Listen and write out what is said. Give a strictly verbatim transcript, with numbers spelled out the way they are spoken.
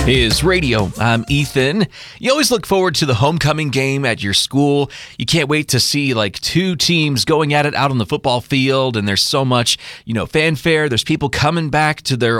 is Radio. I'm Ethan. You always look forward to the homecoming game at your school. You can't wait to see like two teams going at it out on the football field, and there's so much, you know, fanfare. There's people coming back to their